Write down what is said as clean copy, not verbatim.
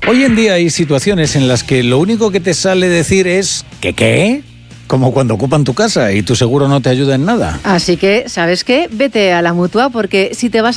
Hoy en día hay situaciones en las que lo único que te sale decir es ¿que qué? Como cuando ocupan tu casa y tu seguro no te ayuda en nada. Así que, ¿sabes qué? Vete a la Mutua, porque si te vas